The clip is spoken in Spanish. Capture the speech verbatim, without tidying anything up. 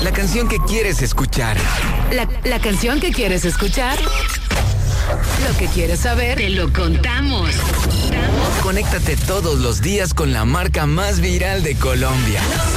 La canción que quieres escuchar. La, la canción que quieres escuchar. Lo que quieres saber, te lo contamos. Conéctate todos los días con la marca más viral de Colombia.